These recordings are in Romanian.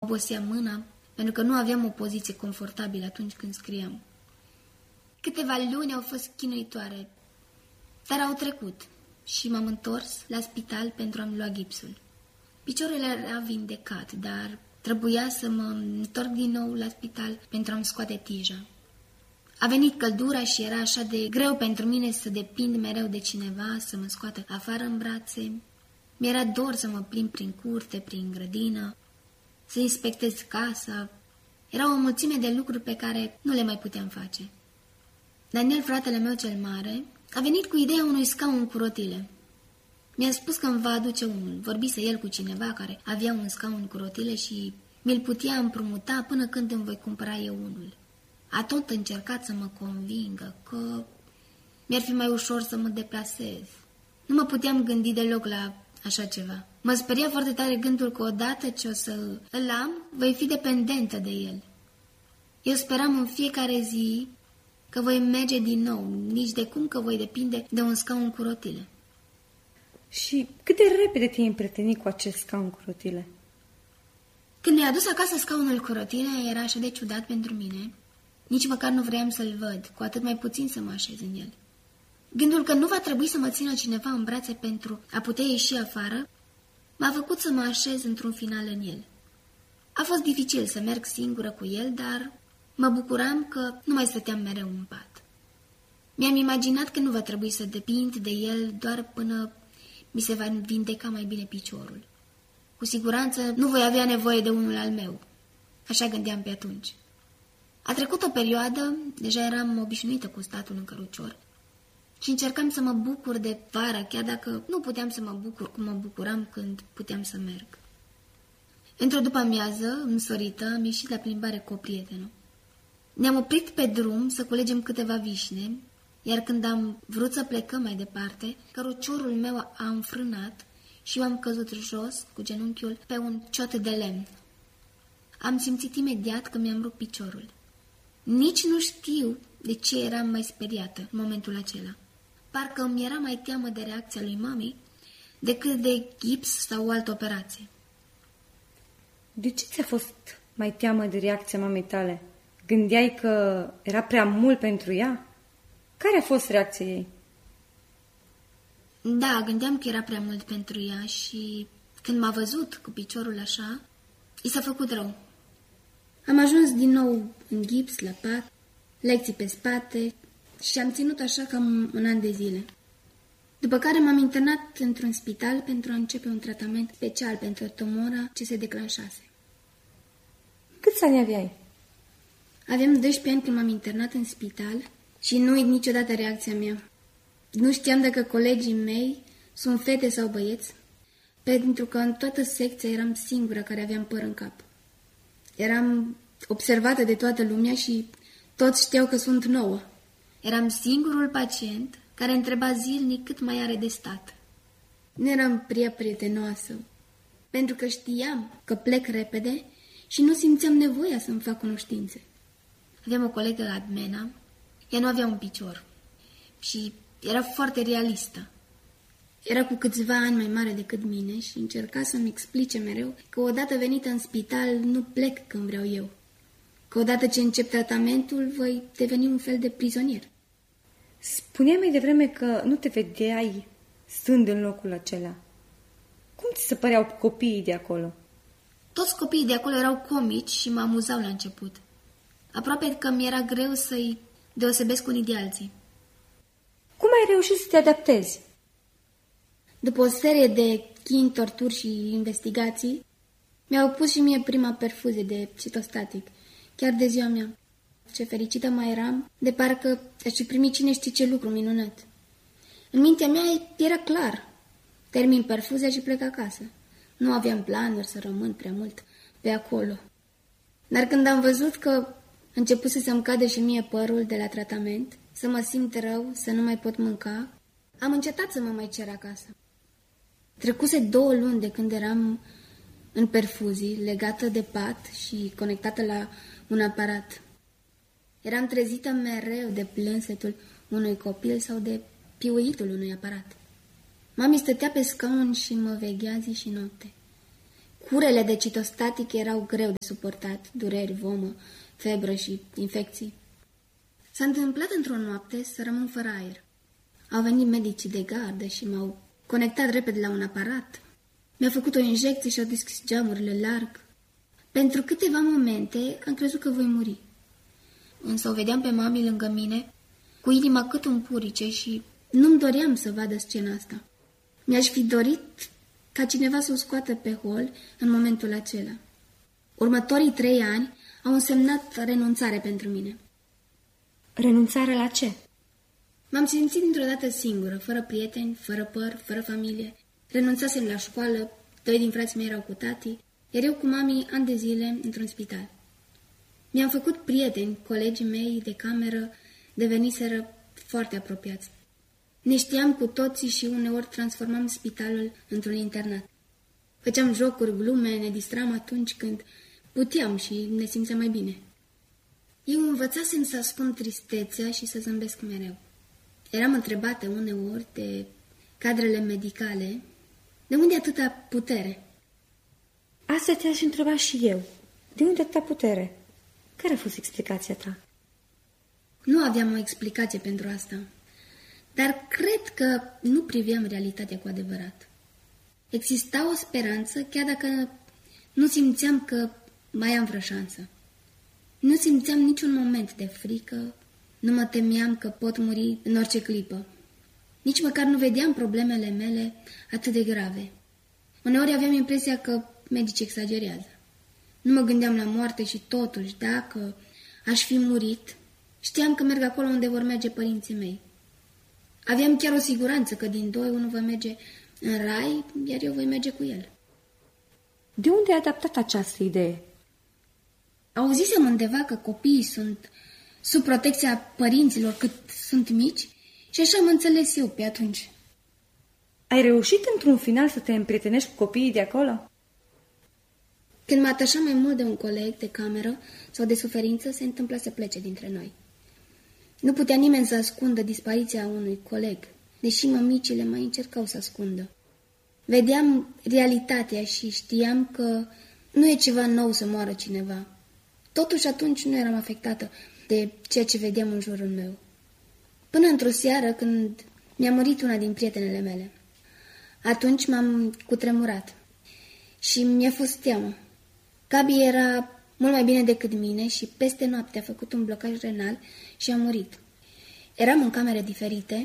obosea mâna, pentru că nu aveam o poziție confortabilă atunci când scriam. Câteva luni au fost chinuitoare, dar au trecut și m-am întors la spital pentru a-mi lua gipsul. Piciorul era vindecat, dar trebuia să mă întorc din nou la spital pentru a-mi scoate tija. A venit căldura și era așa de greu pentru mine să depind mereu de cineva, să mă scoată afară în brațe. Mi-era dor să mă plimb prin curte, prin grădină, să inspectez casa. Era o mulțime de lucruri pe care nu le mai puteam face. Daniel, fratele meu cel mare, a venit cu ideea unui scaun cu rotile. Mi-a spus că îmi va aduce unul. Vorbise el cu cineva care avea un scaun cu rotile și mi-l putea împrumuta până când îmi voi cumpăra eu unul. A tot încercat să mă convingă că mi-ar fi mai ușor să mă deplasez. Nu mă puteam gândi deloc la așa ceva. Mă speria foarte tare gândul că odată ce o să îl am, voi fi dependentă de el. Eu speram în fiecare zi că voi merge din nou, nici de cum că voi depinde de un scaun cu rotile. Și cât de repede te-ai împrietenit cu acest scaun cu rotile? Când mi-a adus acasă scaunul cu rotile, era așa de ciudat pentru mine. Nici măcar nu vreau să-l văd, cu atât mai puțin să mă așez în el. Gândul că nu va trebui să mă țină cineva în brațe pentru a putea ieși afară m-a făcut să mă așez într-un final în el. A fost dificil să merg singură cu el, dar mă bucuram că nu mai stăteam mereu în pat. Mi-am imaginat că nu va trebui să depind de el doar până mi se va vindeca mai bine piciorul. Cu siguranță nu voi avea nevoie de unul al meu. Așa gândeam pe atunci. A trecut o perioadă, deja eram obișnuită cu statul în cărucior și încercam să mă bucur de vară, chiar dacă nu puteam să mă bucur cum mă bucuram când puteam să merg. Într-o după-amiază, însorită, am ieșit la plimbare cu o prietenă. Ne-am oprit pe drum să culegem câteva vișine, iar când am vrut să plecăm mai departe, căruciorul meu a înfrânat și eu am căzut jos cu genunchiul pe un ciot de lemn. Am simțit imediat că mi-am rupt piciorul. Nici nu știu de ce eram mai speriată în momentul acela. Parcă îmi era mai teamă de reacția lui mami decât de gips sau o altă operație. De ce ți-a fost mai teamă de reacția mamei tale? Gândeai că era prea mult pentru ea? Care a fost reacția ei? Da, gândeam că era prea mult pentru ea și când m-a văzut cu piciorul așa, i s-a făcut rău. Am ajuns din nou în gips, la pat, lecții pe spate și am ținut așa cam un an de zile. După care m-am internat într-un spital pentru a începe un tratament special pentru tumora ce se declanșase. Câți ani aveai? Aveam 12 ani când m-am internat în spital și nu uit niciodată reacția mea. Nu știam dacă colegii mei sunt fete sau băieți, pentru că în toată secția eram singura care aveam păr în cap. Eram observată de toată lumea și toți știau că sunt nouă. Eram singurul pacient care întreba zilnic cât mai are de stat. Nu eram prea prietenoasă, pentru că știam că plec repede și nu simțeam nevoia să-mi fac cunoștințe. Aveam o colegă, Admena, ea nu avea un picior și era foarte realistă. Era cu câțiva ani mai mare decât mine și încerca să-mi explice mereu că odată venită în spital nu plec când vreau eu, că odată ce încep tratamentul voi deveni un fel de prizonier. Spuneai mai devreme că nu te vedeai stând în locul acela. Cum ți se păreau copiii de acolo? Toți copiii de acolo erau comici și mă amuzau la început. Aproape că mi-era greu să-i deosebesc unii de alții. Cum ai reușit să te adaptezi? După o serie de chini, torturi și investigații, mi-au pus și mie prima perfuzie de citostatic, chiar de ziua mea. Ce fericită mai eram, de parcă aș fi primit cine știe ce lucru minunat. În mintea mea era clar. Termin perfuzia și plec acasă. Nu aveam planuri să rămân prea mult pe acolo. Dar când am văzut că începuse să-mi cadă și mie părul de la tratament, să mă simt rău, să nu mai pot mânca, am încetat să mă mai cer acasă. Trecuse 2 luni de când eram în perfuzii, legată de pat și conectată la un aparat. Eram trezită mereu de plânsetul unui copil sau de piuitul unui aparat. Mami stătea pe scaun și mă veghea zi și noapte. Curele de citostatic erau greu de suportat, dureri, vomă, febră și infecții. S-a întâmplat într-o noapte să rămân fără aer. Au venit medicii de gardă și m-au conectat repede la un aparat. Mi-a făcut o injecție și au deschis geamurile larg. Pentru câteva momente am crezut că voi muri. Însă o vedeam pe mami lângă mine, cu inima cât un purice și nu-mi doream să vadă scena asta. Mi-aș fi dorit ca cineva să o scoată pe hol în momentul acela. Următorii 3 ani au însemnat renunțare pentru mine. Renunțare la ce? M-am simțit dintr-o dată singură, fără prieteni, fără păr, fără familie. Renunțasem la școală, 2 din frații mei erau cu tati, iar eu cu mami ani de zile într-un spital. Mi-am făcut prieteni, colegii mei de cameră deveniseră foarte apropiați. Ne știam cu toții și uneori transformam spitalul într-un internat. Făceam jocuri, glume, ne distram atunci când puteam și ne simțeam mai bine. Eu învățasem să ascund tristețea și să zâmbesc mereu. Eram întrebată uneori de cadrele medicale, de unde atâta putere? Asta te-aș întreba și eu. De unde atâta putere? Care a fost explicația ta? Nu aveam o explicație pentru asta, dar cred că nu priveam realitatea cu adevărat. Exista o speranță, chiar dacă nu simțeam că mai am vreo șansă. Nu simțeam niciun moment de frică, nu mă temeam că pot muri în orice clipă. Nici măcar nu vedeam problemele mele atât de grave. Uneori aveam impresia că medicii exagerează. Nu mă gândeam la moarte și totuși, dacă aș fi murit, știam că merg acolo unde vor merge părinții mei. Aveam chiar o siguranță că din 2 unul va merge în rai, iar eu voi merge cu el. De unde ai adaptat această idee? Auzisem undeva că copiii sunt sub protecția părinților cât sunt mici și așa am înțeles eu pe atunci. Ai reușit într-un final să te împrietenești cu copiii de acolo? Când mă atașam mai mult de un coleg de cameră sau de suferință, se întâmpla să plece dintre noi. Nu putea nimeni să ascundă dispariția unui coleg, deși mămicile mai încercau să ascundă. Vedeam realitatea și știam că nu e ceva nou să moară cineva. Totuși atunci nu eram afectată de ceea ce vedeam în jurul meu. Până într-o seară când mi-a murit una din prietenele mele. Atunci m-am cutremurat și mi-a fost teamă. Gabi era mult mai bine decât mine și peste noapte a făcut un blocaj renal și a murit. Eram în camere diferite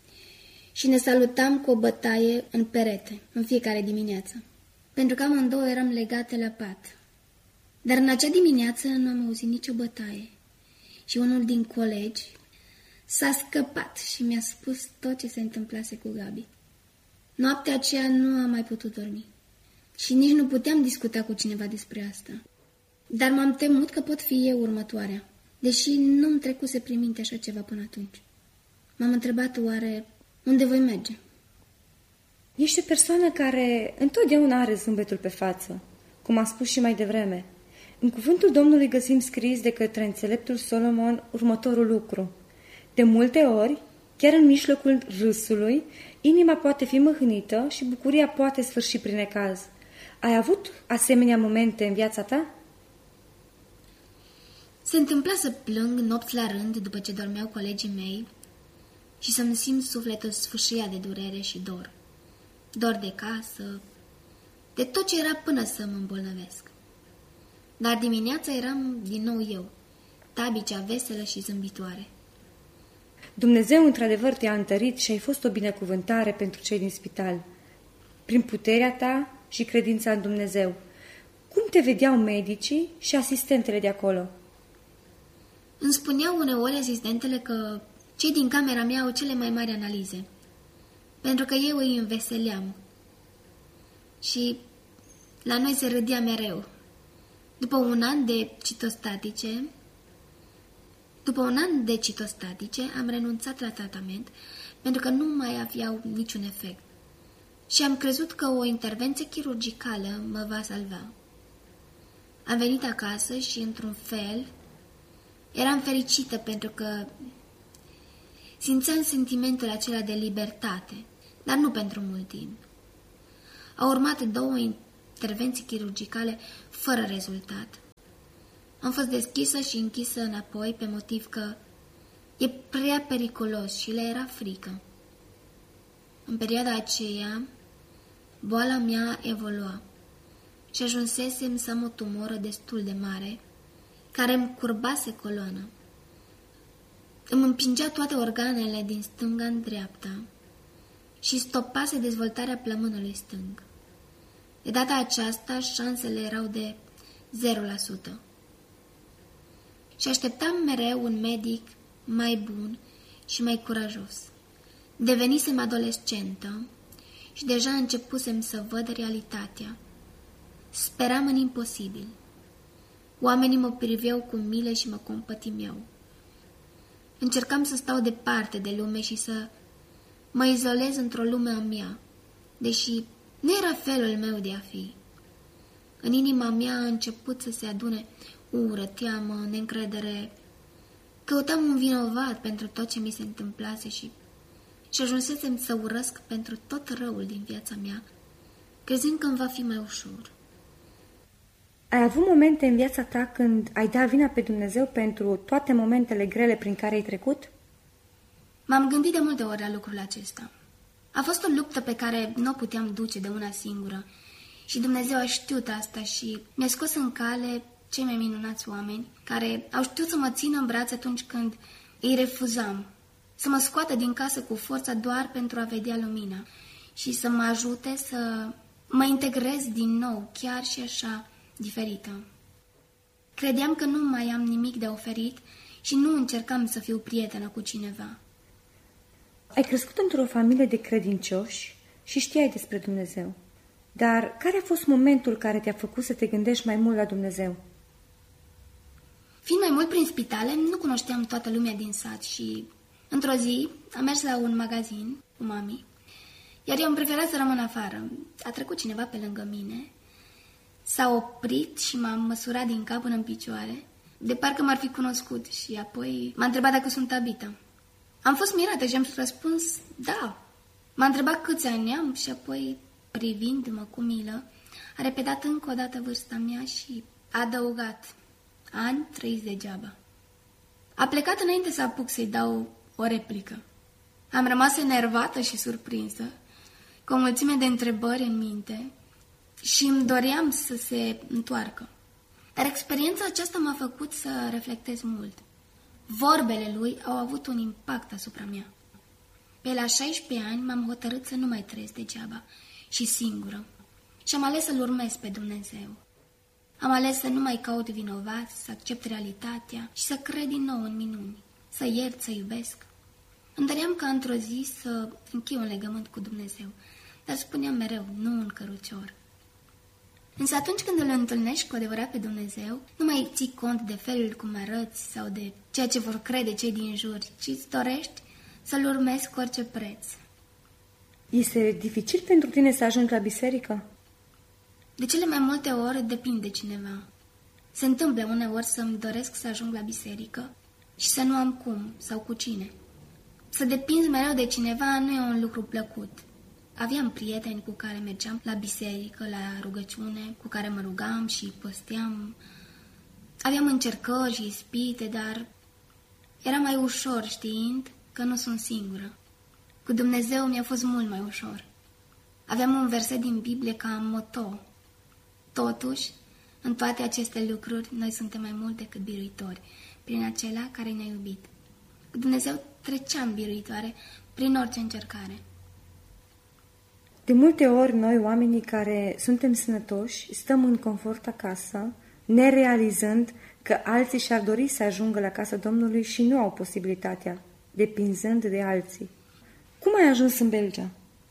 și ne salutam cu o bătaie în perete în fiecare dimineață, pentru că amândouă eram legate la pat. Dar în acea dimineață nu am auzit nicio bătaie și unul din colegi s-a scăpat și mi-a spus tot ce se întâmplase cu Gabi. Noaptea aceea nu am mai putut dormi și nici nu puteam discuta cu cineva despre asta. Dar m-am temut că pot fi eu următoarea, deși nu-mi trecuse prin minte așa ceva până atunci. M-am întrebat oare unde voi merge. Ești o persoană care întotdeauna are zâmbetul pe față, cum a spus și mai devreme. În cuvântul Domnului găsim scris de către înțeleptul Solomon următorul lucru. De multe ori, chiar în mijlocul râsului, inima poate fi mâhnită și bucuria poate sfârși prin necaz. Ai avut asemenea momente în viața ta? Se întâmpla să plâng nopți la rând după ce dormeau colegii mei și să-mi simt sufletul sfâșia de durere și dor. Dor de casă, de tot ce era până să mă îmbolnăvesc. Dar dimineața eram din nou eu, tabicea veselă și zâmbitoare. Dumnezeu într-adevăr te-a întărit și ai fost o binecuvântare pentru cei din spital. Prin puterea ta și credința în Dumnezeu. Cum te vedeau medicii și asistentele de acolo? Îmi spuneau uneori asistentele că cei din camera mea au cele mai mari analize, pentru că eu îi înveseleam. Și la noi se râdea mereu. După un an de citostatice, am renunțat la tratament pentru că nu mai aveau niciun efect. Și am crezut că o intervenție chirurgicală mă va salva. Am venit acasă și, într-un fel, eram fericită pentru că simțeam sentimentul acela de libertate, dar nu pentru mult timp. Au urmat 2 intervenții chirurgicale fără rezultat. Am fost deschisă și închisă înapoi pe motiv că e prea periculos și le era frică. În perioada aceea, boala mea evolua și ajunsesem să am o tumoră destul de mare, care îmi curbase coloana. Îmi împingea toate organele din stânga în dreapta și stopase dezvoltarea plămânului stâng. De data aceasta, șansele erau de 0%. Și așteptam mereu un medic mai bun și mai curajos. Devenisem adolescentă și deja începusem să văd realitatea. Speram în imposibil. Oamenii mă priveau cu milă și mă compătimeau. Încercam să stau departe de lume și să mă izolez într-o lume a mea, deși nu era felul meu de a fi. În inima mea a început să se adune ură, teamă, neîncredere. Căutam un vinovat pentru tot ce mi se întâmplase și ajunsesem să urăsc pentru tot răul din viața mea, crezând că îmi va fi mai ușor. Ai avut momente în viața ta când ai dat vina pe Dumnezeu pentru toate momentele grele prin care ai trecut? M-am gândit de multe ori la lucrul acesta. A fost o luptă pe care nu o puteam duce de una singură și Dumnezeu a știut asta și mi-a scos în cale cei mai minunați oameni care au știut să mă țină în brațe atunci când îi refuzam, să mă scoată din casă cu forța doar pentru a vedea lumina și să mă ajute să mă integrez din nou, chiar și așa, diferită. Credeam că nu mai am nimic de oferit și nu încercam să fiu prietenă cu cineva. Ai crescut într-o familie de credincioși și știai despre Dumnezeu. Dar care a fost momentul care te-a făcut să te gândești mai mult la Dumnezeu? Fiind mai mult prin spitale, nu cunoșteam toată lumea din sat și într-o zi am mers la un magazin cu mami, iar eu am preferat să rămân afară. A trecut cineva pe lângă mine, s-a oprit și m-a măsurat din cap până în picioare, de parcă m-ar fi cunoscut și apoi m-a întrebat dacă sunt Tabita. Am fost mirată și am răspuns da. M-a întrebat câți ani am și apoi, privindu-mă cu milă, a repetat încă o dată vârsta mea și a adăugat: ani trăiți degeaba. A plecat înainte să apuc să-i dau o replică. Am rămas enervată și surprinsă, cu o mulțime de întrebări în minte și îmi doream să se întoarcă. Dar experiența aceasta m-a făcut să reflectez mult. Vorbele lui au avut un impact asupra mea. Pe la 16 ani m-am hotărât să nu mai trăiesc degeaba și singură și am ales să-L urmez pe Dumnezeu. Am ales să nu mai caut vinovați, să accept realitatea și să cred din nou în minuni, să iert, să iubesc. Îmi doream ca într-o zi să închei un legământ cu Dumnezeu, dar spuneam mereu, nu un cărucior. Însă atunci când îl întâlnești cu adevărat pe Dumnezeu, nu mai ții cont de felul cum arăți sau de ceea ce vor crede cei din jur, ci îți dorești să-L urmezi cu orice preț. Este dificil pentru tine să ajungi la biserică? De cele mai multe ori depinde de cineva. Se întâmplă uneori să-mi doresc să ajung la biserică și să nu am cum sau cu cine. Să depinzi mereu de cineva nu e un lucru plăcut. Aveam prieteni cu care mergeam la biserică, la rugăciune, cu care mă rugam și posteam. Aveam încercări și ispite, dar era mai ușor știind că nu sunt singură. Cu Dumnezeu mi-a fost mult mai ușor. Aveam un verset din Biblie ca moto. Totuși, în toate aceste lucruri, noi suntem mai mult decât biruitori, prin acela care ne-a iubit. Cu Dumnezeu treceam biruitoare prin orice încercare. De multe ori, noi, oamenii care suntem sănătoși, stăm în confort acasă, nerealizând că alții și-ar dori să ajungă la casa Domnului și nu au posibilitatea, depinzând de alții. Cum ai ajuns în Belgia?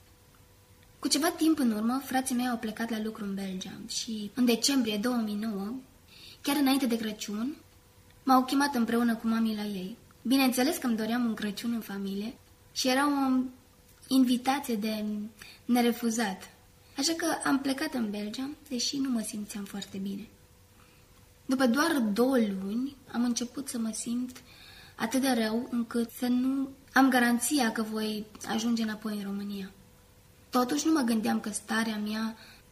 Cu ceva timp în urmă, frații mei au plecat la lucru în Belgia și în decembrie 2009, chiar înainte de Crăciun, m-au chemat împreună cu mami la ei. Bineînțeles că îmi doream un Crăciun în familie și era o invitație de nerefuzat. Așa că am plecat în Belgia, deși nu mă simțeam foarte bine. După doar 2 luni, am început să mă simt atât de rău încât să nu am garanția că voi ajunge înapoi în România. Totuși nu mă gândeam că starea mea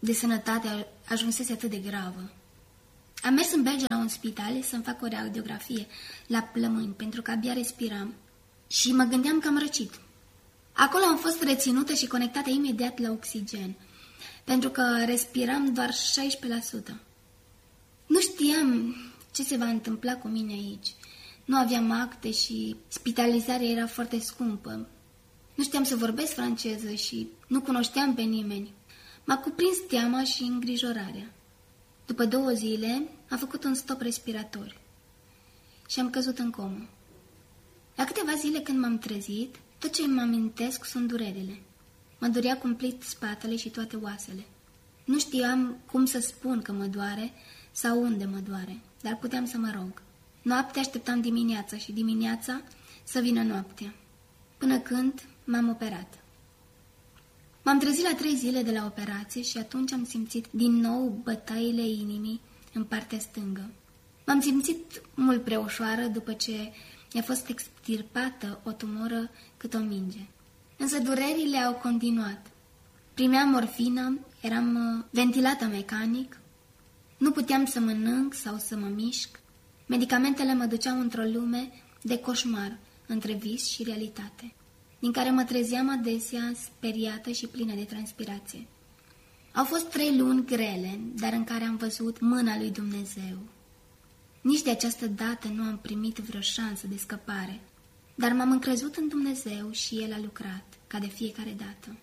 de sănătate ajunsese atât de gravă. Am mers în Belgia la un spital să-mi fac o radiografie la plămâni, pentru că abia respiram și mă gândeam că am răcit. Acolo am fost reținută și conectată imediat la oxigen, pentru că respiram doar 16%. Nu știam ce se va întâmpla cu mine aici. Nu aveam acte și spitalizarea era foarte scumpă. Nu știam să vorbesc franceză și nu cunoșteam pe nimeni. M-a cuprins teama și îngrijorarea. După 2 zile am făcut un stop respirator și am căzut în comă. La câteva zile când m-am trezit, tot ce îmi amintesc sunt durerile. Mă durea cumplit spatele și toate oasele. Nu știam cum să spun că mă doare sau unde mă doare, dar puteam să mă rog. Noaptea așteptam dimineața și dimineața să vină noaptea, până când m-am operat. M-am trezit la 3 zile de la operație și atunci am simțit din nou bătaile inimii în partea stângă. M-am simțit mult prea ușoară după ce mi-a fost extirpată o tumoră cât o minge. Însă durerile au continuat. Primeam morfină, eram ventilată mecanic, nu puteam să mănânc sau să mă mișc. Medicamentele mă duceau într-o lume de coșmar, între vis și realitate, din care mă trezeam adesea speriată și plină de transpirație. Au fost 3 luni grele, dar în care am văzut mâna lui Dumnezeu. Nici de această dată nu am primit vreo șansă de scăpare, dar m-am încrezut în Dumnezeu și El a lucrat, ca de fiecare dată.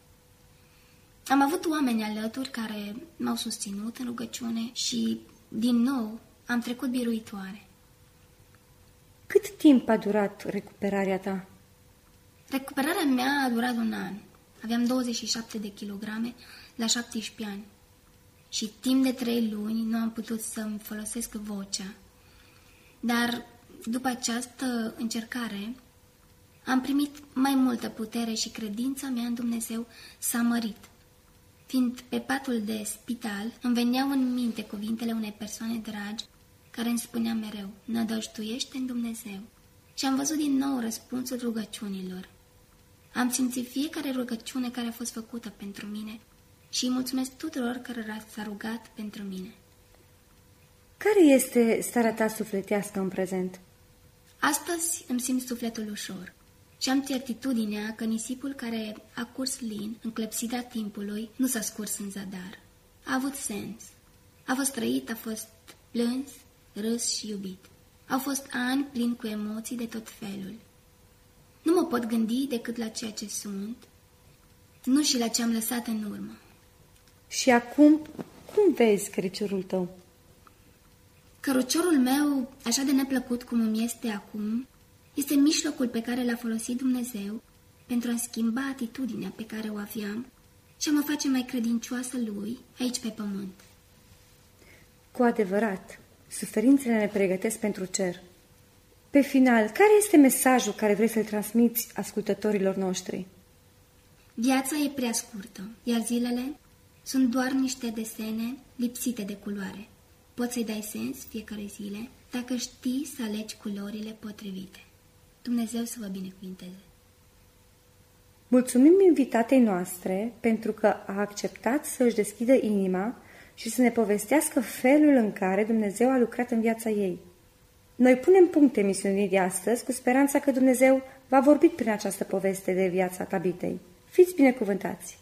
Am avut oameni alături care m-au susținut în rugăciune și, din nou, am trecut biruitoare. Cât timp a durat recuperarea ta? Recuperarea mea a durat 1 an. Aveam 27 de kilograme la 17 ani și timp de 3 luni nu am putut să-mi folosesc vocea. Dar după această încercare am primit mai multă putere și credința mea în Dumnezeu s-a mărit. Fiind pe patul de spital, îmi veneau în minte cuvintele unei persoane dragi care îmi spunea mereu: nădăjduiește în Dumnezeu. Și am văzut din nou răspunsul rugăciunilor. Am simțit fiecare rugăciune care a fost făcută pentru mine și îi mulțumesc tuturor care s-a rugat pentru mine. Care este starea ta sufletească în prezent? Astăzi îmi simt sufletul ușor și am certitudinea că nisipul care a curs lin în clepsida timpului nu s-a scurs în zadar. A avut sens. A fost trăit, a fost plâns, râs și iubit. Au fost ani plini cu emoții de tot felul. Nu mă pot gândi decât la ceea ce sunt, nu și la ce am lăsat în urmă. Și acum, cum vezi căruciorul tău? Căruciorul meu, așa de neplăcut cum îmi este acum, este mijlocul pe care l-a folosit Dumnezeu pentru a schimba atitudinea pe care o aveam și a mă face mai credincioasă Lui aici pe pământ. Cu adevărat, suferințele ne pregătesc pentru cer. Pe final, care este mesajul care vrei să-l transmiți ascultătorilor noștri? Viața e prea scurtă, iar zilele sunt doar niște desene lipsite de culoare. Poți să-i dai sens fiecare zile dacă știi să alegi culorile potrivite. Dumnezeu să vă binecuvinteze! Mulțumim invitatei noastre pentru că a acceptat să își deschidă inima și să ne povestească felul în care Dumnezeu a lucrat în viața ei. Noi punem punct emisiunii de astăzi cu speranța că Dumnezeu va vorbi prin această poveste de viața Tabitei. Fiți binecuvântați!